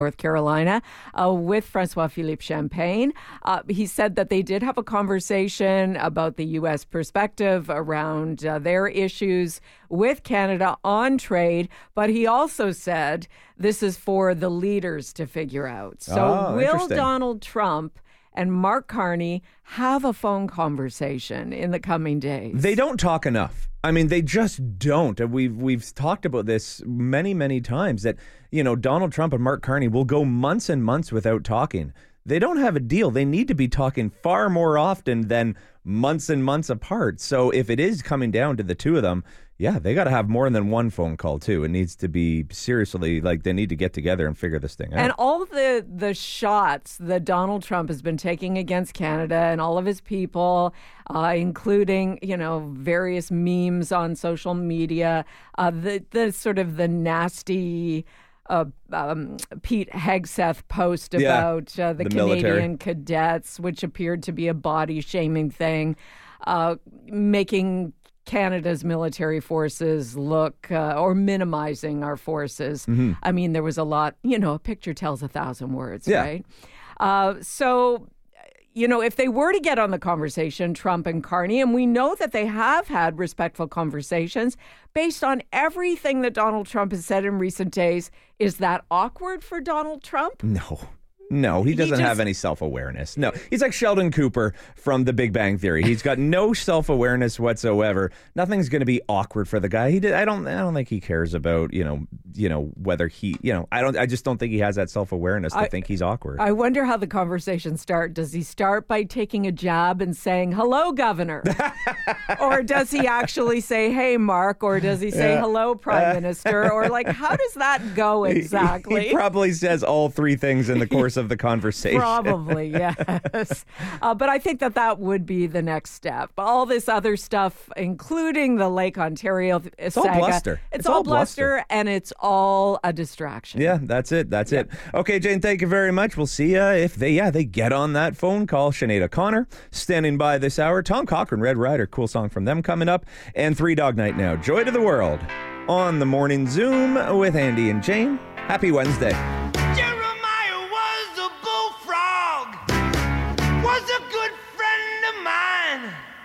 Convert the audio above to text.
North Carolina, with Francois Philippe Champagne. He said that they did have a conversation about the U.S. perspective around their issues with Canada on trade, but he also said this is for the leaders to figure out. So will Donald Trump and Mark Carney have a phone conversation in the coming days? They don't talk enough. I mean, they just don't. And we've talked about this many, many times that, Donald Trump and Mark Carney will go months and months without talking. They don't have a deal. They need to be talking far more often than months and months apart. So if it is coming down to the two of them, yeah, they got to have more than one phone call, too. It needs to be seriously, they need to get together and figure this thing out. And all the shots that Donald Trump has been taking against Canada and all of his people, including, various memes on social media, the sort of the nasty Pete Hegseth post about the Canadian military cadets, which appeared to be a body-shaming thing, making Canada's military forces look, or minimizing our forces. Mm-hmm. I mean, there was a lot, a picture tells 1,000 words, right? So, if they were to get on the conversation, Trump and Carney, and we know that they have had respectful conversations based on everything that Donald Trump has said in recent days, is that awkward for Donald Trump? No, he doesn't have any self-awareness. No, he's like Sheldon Cooper from The Big Bang Theory. He's got no self-awareness whatsoever. Nothing's going to be awkward for the guy. I don't think he cares about, whether he, I just don't think he has that self-awareness to think he's awkward. I wonder how the conversation starts. Does he start by taking a jab and saying, "Hello, Governor"? Or does he actually say, "Hey, Mark"? Or does he say, "Hello, Prime Minister"? Or how does that go exactly? He probably says all three things in the course of the conversation. Probably, yes. But I think that would be the next step. All this other stuff, including the Lake Ontario saga. It's all bluster. It's all bluster, and it's all a distraction. Yeah, that's it. Okay, Jane, thank you very much. We'll see you if they get on that phone call. Sinead O'Connor standing by this hour. Tom Cochrane, Red Rider, cool song from them coming up. And Three Dog Night now. Joy to the World on the Morning Zoom with Andy and Jane. Happy Wednesday.